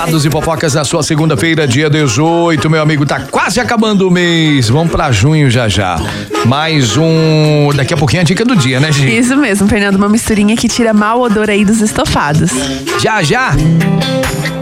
Babados e fofocas na sua segunda-feira, dia 18, meu amigo, tá quase acabando o mês. Vamos pra junho já já. Mais um... Daqui a pouquinho a dica do dia, né, Gi? Isso mesmo, Fernando, uma misturinha que tira mau odor aí dos estofados. Já já.